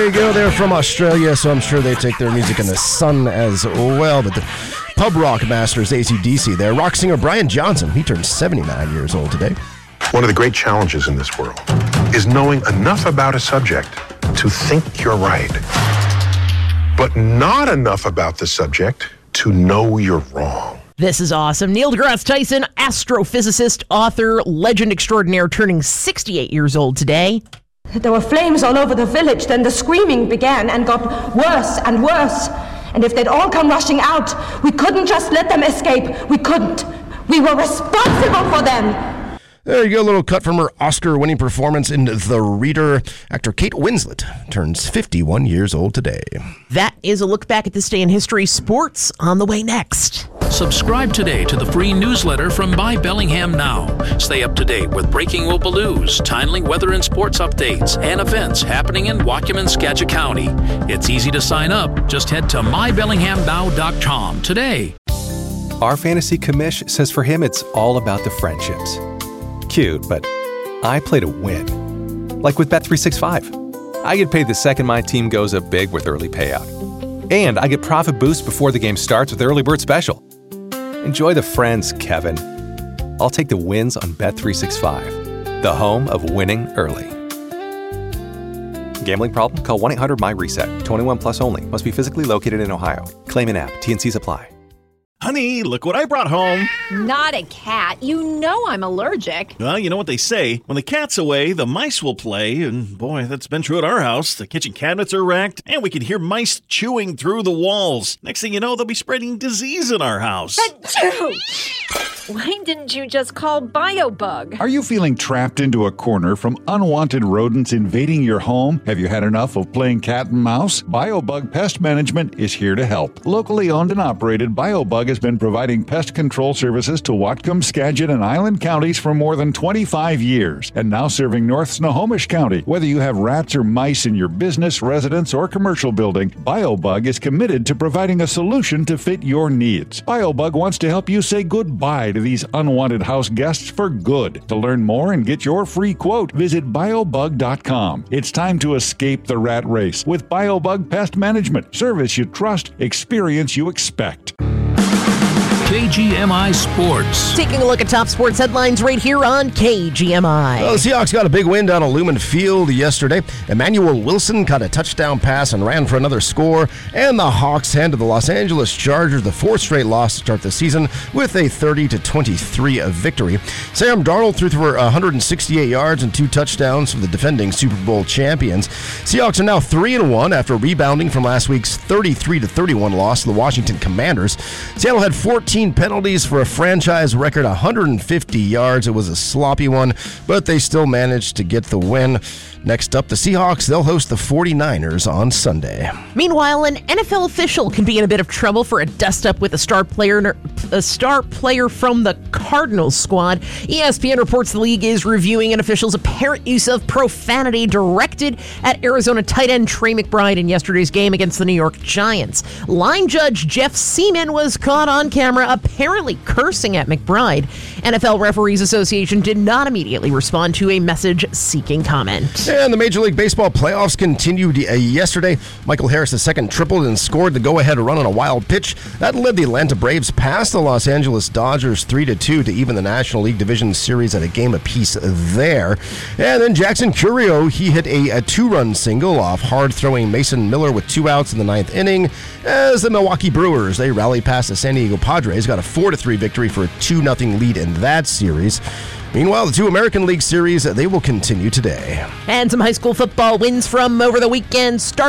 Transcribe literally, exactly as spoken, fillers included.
There you go. They're from Australia, so I'm sure they take their music in the sun as well. But the pub rock masters, A C D C, there. Rock singer Brian Johnson, he turned seventy-nine years old today. One of the great challenges in this world is knowing enough about a subject to think you're right, but not enough about the subject to know you're wrong. This is awesome. Neil deGrasse Tyson, astrophysicist, author, legend extraordinaire, turning sixty-eight years old today. There were flames all over the village. Then the screaming began and got worse and worse. And if they'd all come rushing out, we couldn't just let them escape. We couldn't. We were responsible for them. There you go, a little cut from her Oscar-winning performance in The Reader. Actor Kate Winslet turns fifty-one years old today. That is a look back at this day in history. Sports on the way next. Subscribe today to the free newsletter from Buy Bellingham Now. Stay up to date with breaking local news, timely weather and sports updates, and events happening in Waukegan, Skagit County. It's easy to sign up. Just head to my bellingham now dot com today. Our fantasy commish says for him it's all about the friendships. Cute, but I play to win. Like with Bet three sixty-five. I get paid the second my team goes up big with early payout. And I get profit boosts before the game starts with Early Bird Special. Enjoy the friends, Kevin. I'll take the wins on Bet three sixty-five, the home of winning early. Gambling problem? Call one eight hundred my reset. twenty-one plus only. Must be physically located in Ohio. Claim an app. T N Cs apply. Honey, look what I brought home. Not a cat. You know I'm allergic. Well, you know what they say. When the cat's away, the mice will play. And boy, that's been true at our house. The kitchen cabinets are wrecked, and we can hear mice chewing through the walls. Next thing you know, they'll be spreading disease in our house. Why didn't you just call BioBug? Are you feeling trapped into a corner from unwanted rodents invading your home? Have you had enough of playing cat and mouse? BioBug Pest Management is here to help. Locally owned and operated, BioBug has been providing pest control services to Whatcom, Skagit, and Island counties for more than twenty-five years, and now serving North Snohomish County. Whether you have rats or mice in your business, residence, or commercial building, BioBug is committed to providing a solution to fit your needs. BioBug wants to help you say goodbye to these unwanted house guests for good. To learn more and get your free quote, visit biobug dot com. It's time to escape the rat race with BioBug Pest Management. Service you trust, experience you expect. K G M I Sports. Taking a look at top sports headlines right here on K G M I. Well, the Seahawks got a big win down at Lumen Field yesterday. Emmanuel Wilson caught a touchdown pass and ran for another score. And the Hawks handed the Los Angeles Chargers the fourth straight loss to start the season with a thirty to twenty-three victory. Sam Darnold threw for one hundred sixty-eight yards and two touchdowns for the defending Super Bowl champions. Seahawks are now three and one after rebounding from last week's thirty-three to thirty-one loss to the Washington Commanders. Seattle had fourteen penalties for a franchise record one hundred fifty yards. It was a sloppy one, but they still managed to get the win. Next up, the Seahawks, they'll host the forty-niners on Sunday. Meanwhile, an N F L official can be in a bit of trouble for a dust-up with a star player a star player from the Cardinals squad. E S P N reports the league is reviewing an official's apparent use of profanity directed at Arizona tight end Trey McBride in yesterday's game against the New York Giants. Line judge Jeff Seaman was caught on camera apparently cursing at McBride. N F L Referees Association did not immediately respond to a message seeking comment. And the Major League Baseball playoffs continued yesterday. Michael Harris the second tripled and scored the go-ahead run on a wild pitch. That led the Atlanta Braves past the Los Angeles Dodgers three to two to even the National League Division Series at a game apiece there. And then Jackson Curio, he hit a, a two-run single off hard-throwing Mason Miller with two outs in the ninth inning as the Milwaukee Brewers, they rallied past the San Diego Padres, got a four to three victory for a two nothing lead in that series. Meanwhile, the two American League series, they will continue today. And some high school football wins from over the weekend. Start